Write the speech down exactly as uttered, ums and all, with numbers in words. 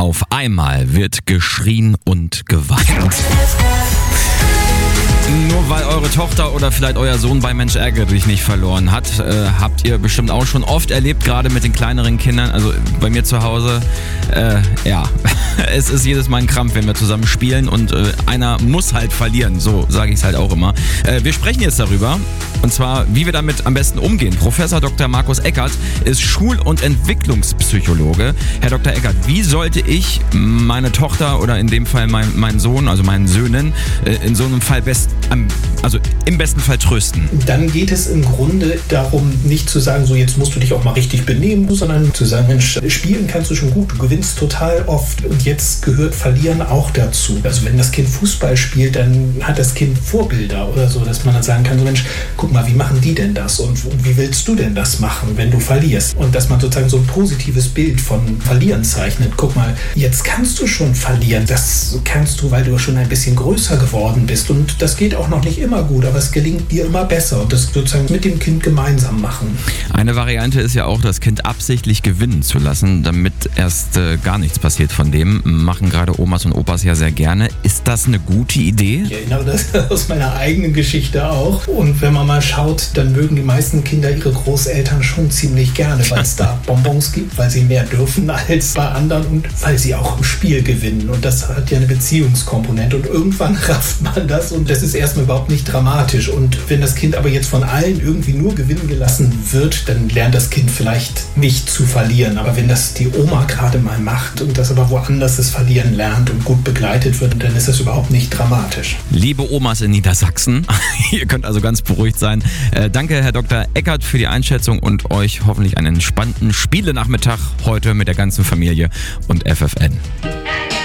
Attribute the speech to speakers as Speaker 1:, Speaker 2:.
Speaker 1: Auf einmal wird geschrien und geweint. Nur weil eure Tochter oder vielleicht euer Sohn bei Mensch ärgere dich nicht verloren hat, äh, habt ihr bestimmt auch schon oft erlebt, gerade mit den kleineren Kindern, also bei mir zu Hause, äh, ja, es ist jedes Mal ein Krampf, wenn wir zusammen spielen und äh, einer muss halt verlieren, so sage ich es halt auch immer. Äh, wir sprechen jetzt darüber, und zwar, wie wir damit am besten umgehen. Professor Doktor Markus Eckert ist Schul- und Entwicklungspsychologe. Herr Doktor Eckert, wie sollte ich meine Tochter oder in dem Fall mein, meinen Sohn, also meinen Söhnen, äh, in so einem Fall best Am, also im besten Fall trösten?
Speaker 2: Dann geht es im Grunde darum, nicht zu sagen, so jetzt musst du dich auch mal richtig benehmen, sondern zu sagen, Mensch, spielen kannst du schon gut, du gewinnst total oft und jetzt gehört Verlieren auch dazu. Also wenn das Kind Fußball spielt, dann hat das Kind Vorbilder oder so, dass man dann sagen kann, so Mensch, guck mal, wie machen die denn das und, und wie willst du denn das machen, wenn du verlierst? Und dass man sozusagen so ein positives Bild von Verlieren zeichnet. Guck mal, jetzt kannst du schon verlieren, das kannst du, weil du schon ein bisschen größer geworden bist und das geht auch noch nicht immer gut, aber es gelingt dir immer besser und das sozusagen mit dem Kind gemeinsam machen.
Speaker 1: Eine Variante ist ja auch, das Kind absichtlich gewinnen zu lassen, damit erst äh, gar nichts passiert von dem. Machen gerade Omas und Opas ja sehr gerne. Ist das eine gute Idee?
Speaker 2: Ich erinnere das aus meiner eigenen Geschichte auch. Und wenn man mal schaut, dann mögen die meisten Kinder ihre Großeltern schon ziemlich gerne, weil es da Bonbons gibt, weil sie mehr dürfen als bei anderen und weil sie auch im Spiel gewinnen. Und das hat ja eine Beziehungskomponente und irgendwann rafft man das und das ist erstmal überhaupt nicht dramatisch. Und wenn das Kind aber jetzt von allen irgendwie nur gewinnen gelassen wird, dann lernt das Kind vielleicht nicht zu verlieren. Aber wenn das die Oma gerade mal macht und das aber woanders das Verlieren lernt und gut begleitet wird, dann ist das überhaupt nicht dramatisch.
Speaker 1: Liebe Omas in Niedersachsen, ihr könnt also ganz beruhigt sein. Äh, danke, Herr Doktor Eckert, für die Einschätzung und euch hoffentlich einen entspannten Spielenachmittag heute mit der ganzen Familie und F F N.